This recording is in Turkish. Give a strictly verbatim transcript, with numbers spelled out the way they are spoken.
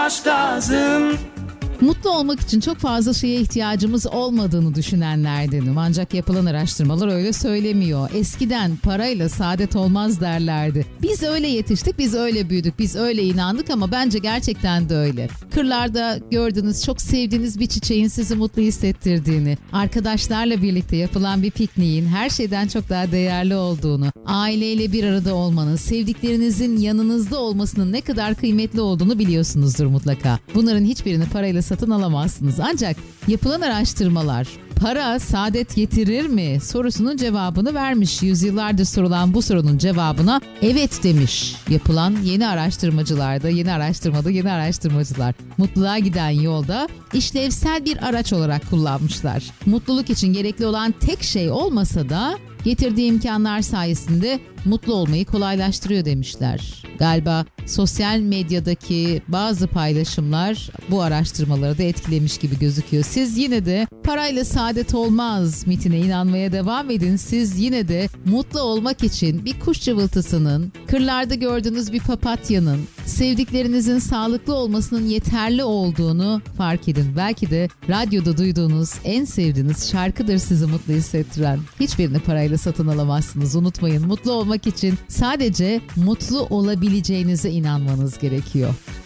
aşk lazım. Mutlu olmak için çok fazla şeye ihtiyacımız olmadığını düşünenlerdenim. Ancak yapılan araştırmalar öyle söylemiyor. Eskiden parayla saadet olmaz derlerdi. Biz öyle yetiştik, biz öyle büyüdük, biz öyle inandık ama bence gerçekten de öyle. Kırlarda gördüğünüz, çok sevdiğiniz bir çiçeğin sizi mutlu hissettirdiğini, arkadaşlarla birlikte yapılan bir pikniğin her şeyden çok daha değerli olduğunu, aileyle bir arada olmanın, sevdiklerinizin yanınızda olmasının ne kadar kıymetli olduğunu biliyorsunuzdur mutlaka. Bunların hiçbirini parayla satın alamazsınız. Ancak yapılan araştırmalar para saadet getirir mi sorusunun cevabını vermiş. Yüzyıllardır sorulan bu sorunun cevabına evet demiş. Yapılan yeni araştırmacılarda, yeni araştırmada yeni araştırmacılar mutluluğa giden yolda işlevsel bir araç olarak kullanmışlar. Mutluluk için gerekli olan tek şey olmasa da getirdiği imkanlar sayesinde mutlu olmayı kolaylaştırıyor demişler. Galiba sosyal medyadaki bazı paylaşımlar bu araştırmaları da etkilemiş gibi gözüküyor. Siz yine de parayla saadet olmaz mitine inanmaya devam edin. Siz yine de mutlu olmak için bir kuş cıvıltısının, kırlarda gördüğünüz bir papatyanın, sevdiklerinizin sağlıklı olmasının yeterli olduğunu fark edin. Belki de radyoda duyduğunuz en sevdiğiniz şarkıdır sizi mutlu hissettiren. Hiçbirini parayla satın alamazsınız. Unutmayın, mutlu olmak için sadece mutlu olabileceğinize inanmanız gerekiyor.